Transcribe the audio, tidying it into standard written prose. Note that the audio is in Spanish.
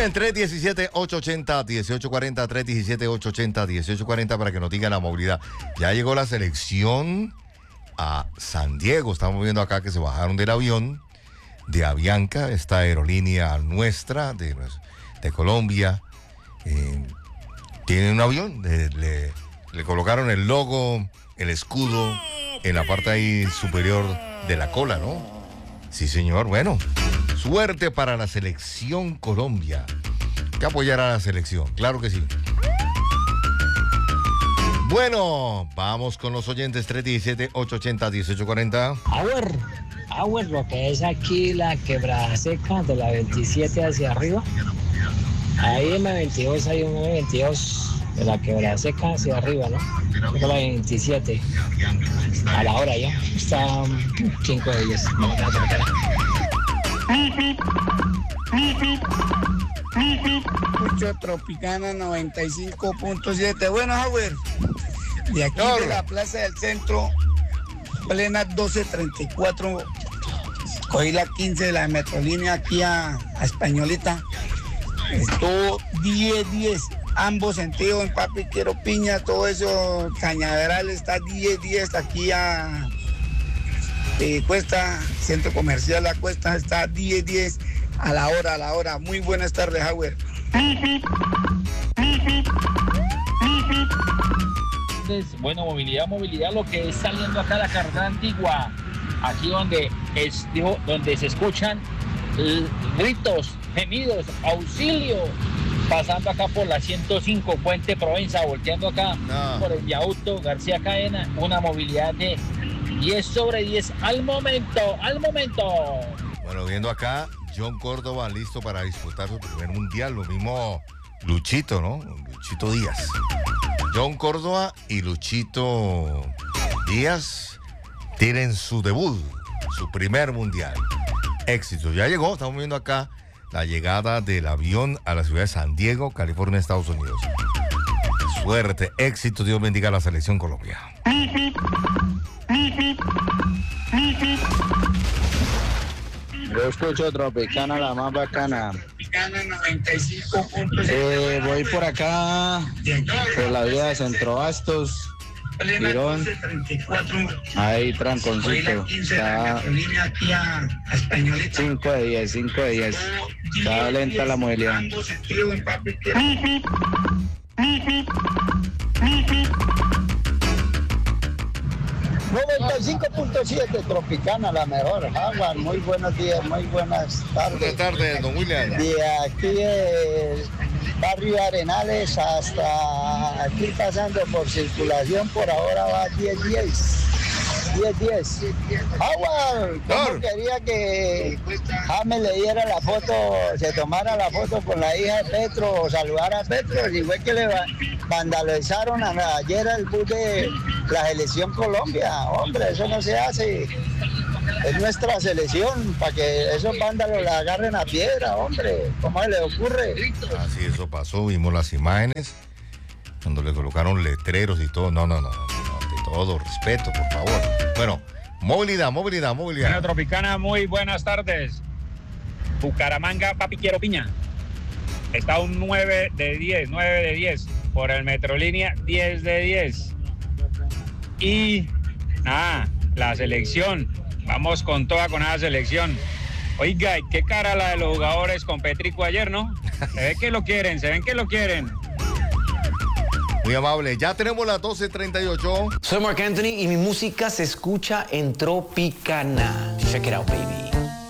bien, 317-880-1840, 317-880-1840 para que nos digan la movilidad. Ya llegó la selección a San Diego. Estamos viendo acá que se bajaron del avión de Avianca, esta aerolínea nuestra de Colombia. Tienen un avión, le colocaron el logo, el escudo en la parte ahí superior de la cola, ¿no? Sí, señor. Bueno, suerte para la selección Colombia. Que apoyará a la selección, claro que sí. Bueno, vamos con los oyentes. 317-880-1840. A ver, lo que es aquí la quebrada seca de la 27 hacia arriba. Ahí M22 hay un M22 de la quebrada seca hacia arriba, ¿no? De la 27. A la hora ya. Está 5 de 10. Escucho Tropicana 95.7. Bueno, Howard, de aquí de la Plaza del Centro, plena 12:34, cogí la 15 de la Metrolínea aquí a Españolita. Estuvo 10-10, ambos sentidos, en Papi Quiero Piña, todo eso, Cañaveral está 10-10, aquí a Cuesta, Centro Comercial La Cuesta está 10-10, a la hora. Muy buenas tardes, Howard. Bueno, movilidad, lo que es saliendo acá a la carretera antigua, aquí donde se escuchan gritos, gemidos, auxilio, pasando acá por la 105 Puente Provenza, volteando acá por el viaducto García Cadena, una movilidad de 10/10 al momento. Bueno, viendo acá, John Córdoba listo para disputar su primer mundial, lo mismo Luchito, ¿no? Luchito Díaz. John Córdoba y Luchito Díaz tienen su debut, su primer mundial. Éxito, ya llegó, estamos viendo acá la llegada del avión a la ciudad de San Diego, California, Estados Unidos. Suerte, éxito, Dios bendiga a la selección Colombia. Yo escucho Tropicana, la más bacana. Voy por acá, por la vía de Centro Bastos, Girón. Ahí, tranconcito. Está 5 de 10. Está lenta la movilidad. 95.7 Tropicana, la mejor. Agua, muy buenos días, muy buenas tardes. Buenas tardes, don William. De aquí el barrio Arenales hasta aquí pasando por circulación, por ahora va 10-10. Agua, ¿cómo quería que James le diera la foto, se tomara la foto con la hija de Petro, o saludara a Petro? Y fue que le vandalizaron ayer el bus de la selección Colombia. Hombre, eso no se hace. Es nuestra selección, para que esos vándalos la agarren a piedra, hombre. ¿Cómo le ocurre? Así eso pasó, vimos las imágenes, cuando le colocaron letreros y todo. No, de todo respeto, por favor. Bueno, movilidad. Bueno, Tropicana, muy buenas tardes. Bucaramanga, Papi Quiero Piña. Está un 9 de 10. Por el Metrolínea, 10 de 10. Y nada, la selección. Vamos con toda con esa selección. Oiga, qué cara la de los jugadores con Petrico ayer, ¿no? Se ven que lo quieren. Muy amable, ya tenemos las 12:38. Soy Marc Anthony y mi música se escucha en Tropicana. Check it out, baby.